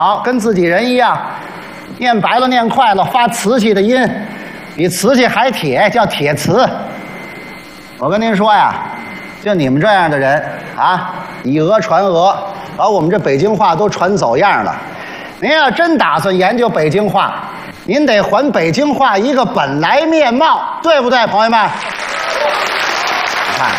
好，跟自己人一样，念白了念快了，发瓷器的音，比瓷器还铁，叫铁瓷。我跟您说呀，就你们这样的人啊，以讹传讹，把我们这北京话都传走样了。您要真打算研究北京话，您得还北京话一个本来面貌，对不对，朋友们？你看，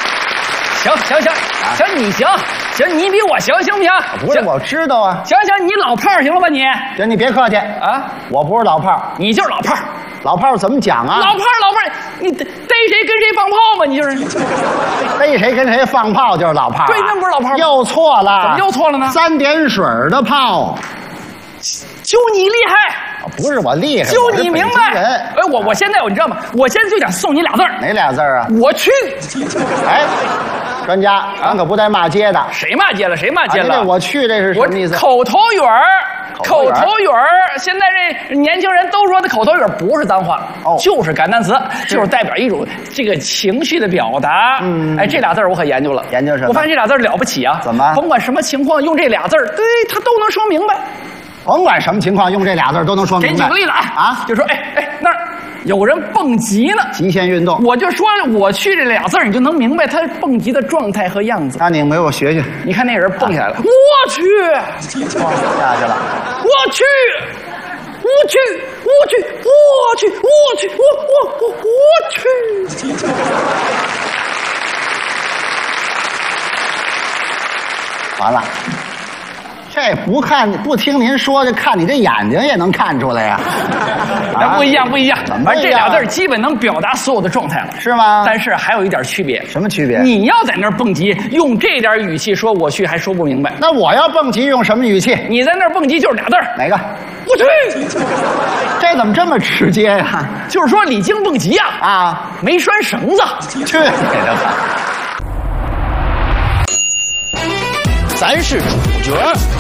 行，你行，你比我行，行不行？ 不是，我知道啊。 行，你老炮儿行了吧你？ 行，你别客气啊， 我不是老炮儿， 你就是老炮儿。 老炮儿怎么讲啊？ 老炮儿，你逮谁跟谁放炮吗？你就是逮谁跟谁放炮就是老炮儿。 对，那不是老炮儿。 又错了。 怎么又错了呢 ？3点水的炮。 就你厉害。 不是我厉害， 就你明白。 哎， 我现在你知道吗？我现在就想送你俩字儿。 哪俩字儿啊？ 我去。 哎，专家，咱可不带骂街的。 谁骂街了？谁骂街了？ 我去，这是什么意思？ 口头语儿。口头语儿，现在这年轻人都说的口头语儿不是脏话，就是感叹词，就是代表一种这个情绪的表达。哎，这俩字儿我可研究了。 研究什么？ 我发现这俩字儿了不起啊！ 怎么？ 甭管什么情况，用这俩字儿，对他都能说明白。 甭管什么情况，用这俩字儿都能说明白。 给你举个例子啊，就说那儿有人蹦极呢， 极限运动， 我就说我去这俩字儿，你就能明白他蹦极的状态和样子。 那你给我学学。 你看那人蹦下来了，我去， 下去了， 我去。 完了，这不听您说，这看你这眼睛也能看出来呀。 不一样。 怎么反正这俩字基本能表达所有的状态了， 是吗？ 但是还有一点区别。 什么区别？ 你要在那儿蹦极，用这点语气说我去，还说不明白。 那我要蹦极用什么语气？ 你在那儿蹦极就是俩字儿。 哪个？ 我去。 这怎么这么直接呀？ 就是说李菁蹦极啊，没拴绳子。 去你的吧！ 咱是主角。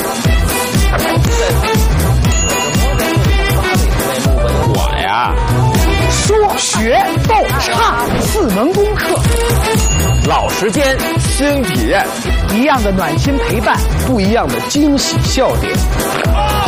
我呀， 说学逗唱4门功课， 老时间新体验， 一样的暖心陪伴， 不一样的惊喜笑点。